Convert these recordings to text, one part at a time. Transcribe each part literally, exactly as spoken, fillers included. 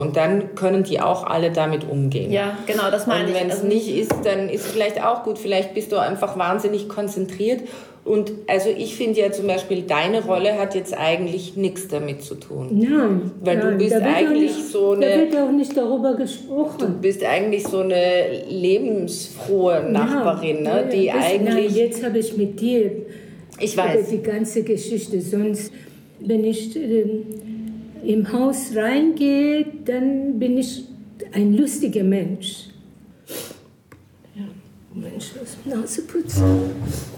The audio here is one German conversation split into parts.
Und dann können die auch alle damit umgehen. Ja, genau, das meine ich. Und wenn es also nicht ist, dann ist es vielleicht auch gut. Vielleicht bist du einfach wahnsinnig konzentriert. Und also ich finde ja zum Beispiel, deine Rolle hat jetzt eigentlich nichts damit zu tun. Nein. Weil nein, du bist eigentlich nicht, so eine... Da wird auch nicht darüber gesprochen. Du bist eigentlich so eine lebensfrohe Nachbarin, ja, ne? Die das, eigentlich... Nein, jetzt habe ich mit dir ich weiß. über die ganze Geschichte. Sonst, wenn ich äh, im Haus reingehe, dann bin ich ein lustiger Mensch. Ja, Mensch, das Nase putzen.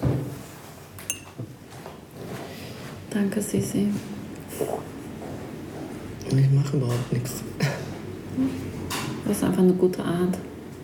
Danke, Sissi. Ich mache überhaupt nichts. Das ist einfach eine gute Art.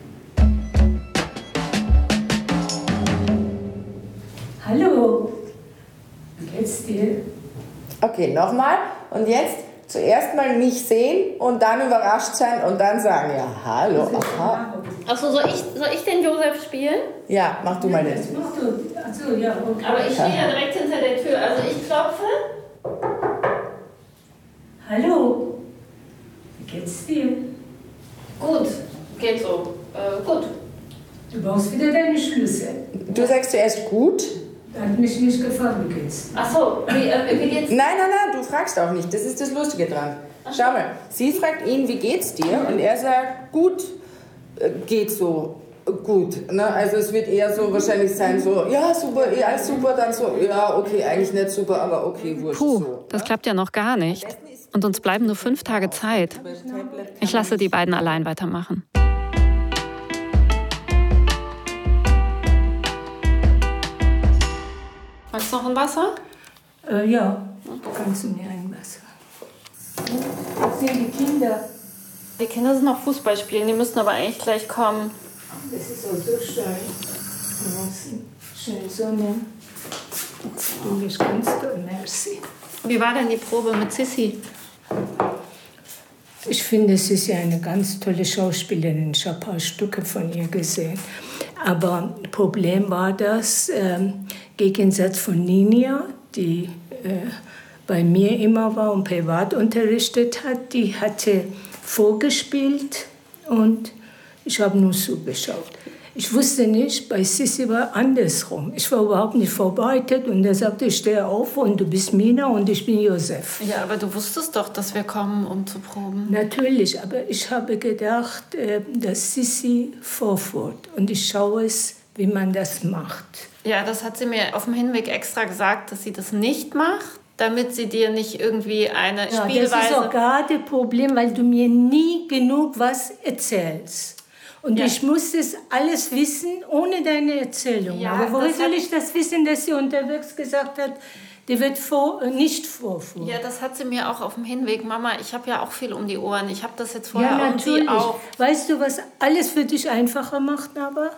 Hallo, wie geht's dir? Okay, nochmal. Und jetzt zuerst mal mich sehen und dann überrascht sein und dann sagen, ja, hallo, aha. Achso, soll ich, soll ich den Josef spielen? Ja, mach du mal den. Mach du. Achso, ja, okay. Aber ich stehe ja direkt hinter der Tür. Also ich klopfe. Hallo, wie geht's dir? Gut, geht so. Äh, gut. Du brauchst wieder deine Schlüssel. Du sagst zuerst gut. Hat mich nicht gefragt, wie geht's? Achso, wie, äh, wie geht's? Nein, nein, nein, du fragst auch nicht. Das ist das Lustige dran. Schau mal, sie fragt ihn, wie geht's dir? Und er sagt, gut, äh, geht so. Gut, ne? Also es wird eher so wahrscheinlich sein, so, ja, super, ja, super, dann so, ja, okay, eigentlich nicht super, aber okay, wurscht. Puh, so. das klappt ja noch gar nicht. Und uns bleiben nur fünf Tage Zeit. Ich lasse die beiden allein weitermachen. Magst du noch ein Wasser? Äh, ja, kannst du mir ein Wasser? Was sind die Kinder? Die Kinder sind noch Fußball spielen, die müssen aber eigentlich gleich kommen. Es ist auch so schön. Draußen. Schön Sonne. Du bist ganz toll, merci. Wie war denn die Probe mit Sissi? Ich finde, sie ist ja eine ganz tolle Schauspielerin. Ich habe ein paar Stücke von ihr gesehen. Aber Problem war das, ähm, Gegensatz von Ninja, die äh, bei mir immer war und privat unterrichtet hat, die hatte vorgespielt und ich habe nur zugeschaut. Ich wusste nicht, bei Sissi war andersrum. Ich war überhaupt nicht vorbereitet und er sagte, ich stehe auf und du bist Mina und ich bin Josef. Ja, aber du wusstest doch, dass wir kommen, um zu proben. Natürlich, aber ich habe gedacht, äh, dass Sissi vorführt und ich schaue es, wie man das macht. Ja, das hat sie mir auf dem Hinweg extra gesagt, dass sie das nicht macht, damit sie dir nicht irgendwie eine Ja, Spielweise... das ist auch gerade das Problem, weil du mir nie genug was erzählst. Und ja. ich muss das alles wissen, ohne deine Erzählung. Ja, aber woher soll hat... ich das wissen, dass sie unterwegs gesagt hat, die wird vor, nicht vorfuhren? Ja, das hat sie mir auch auf dem Hinweg. Mama, ich habe ja auch viel um die Ohren. Ich habe das jetzt vorher ja, irgendwie auch... Weißt du, was alles für dich einfacher macht, aber?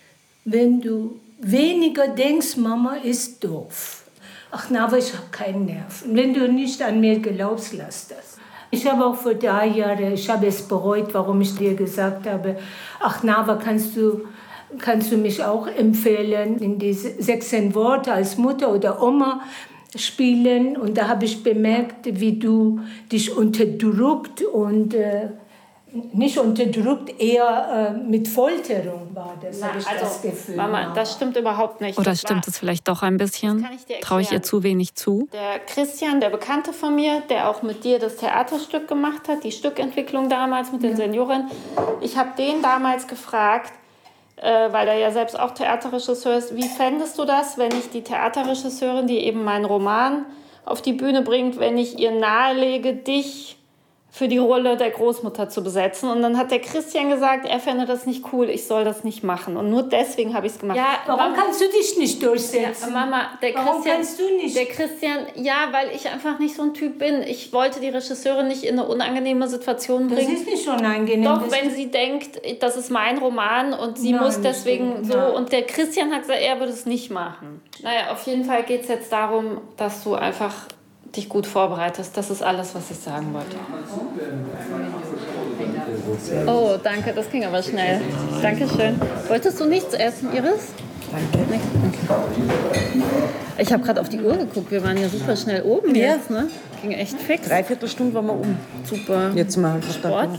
Wenn du weniger denkst, Mama ist doof. Ach, na, aber ich habe keinen Nerv. Und wenn du nicht an mir glaubst, lass das. Ich habe auch vor drei Jahren, ich habe es bereut, warum ich dir gesagt habe, ach, na, aber kannst du, kannst du mich auch empfehlen, in diese sechzehn Worte als Mutter oder Oma spielen. Und da habe ich bemerkt, wie du dich unterdrückt und äh, nicht unterdrückt, eher äh, mit Folterung war das, habe ich also, das Gefühl. Mama, das stimmt überhaupt nicht. Oder das stimmt es vielleicht doch ein bisschen? Ich Traue ich ihr zu wenig zu? Der Christian, der Bekannte von mir, der auch mit dir das Theaterstück gemacht hat, die Stückentwicklung damals mit den ja. Senioren. Ich habe den damals gefragt, äh, weil er ja selbst auch Theaterregisseur ist, wie fändest du das, wenn ich die Theaterregisseurin, die eben meinen Roman auf die Bühne bringt, wenn ich ihr nahelege, dich für die Rolle der Großmutter zu besetzen. Und dann hat der Christian gesagt, er fände das nicht cool, ich soll das nicht machen. Und nur deswegen habe ich es gemacht. Ja, warum Mama, kannst du dich nicht durchsetzen? Ja, Mama, der warum Christian, kannst du nicht? Der Christian, ja, weil ich einfach nicht so ein Typ bin. Ich wollte die Regisseurin nicht in eine unangenehme Situation bringen. Das ist nicht unangenehm. Doch, wenn sie denkt, das ist mein Roman und sie Nein, muss deswegen so... Nein. Und der Christian hat gesagt, er würde es nicht machen. Naja, auf jeden Fall geht es jetzt darum, dass du einfach dich gut vorbereitest. Das ist alles, was ich sagen wollte. Oh, danke, das ging aber schnell. Dankeschön. Wolltest du nichts essen, Iris? Danke. Okay. Ich habe gerade auf die Uhr geguckt. Wir waren ja super schnell oben ja. jetzt, ne? Ging echt fix. Dreiviertel Stunde waren wir um. Super. Jetzt mal halt Sport.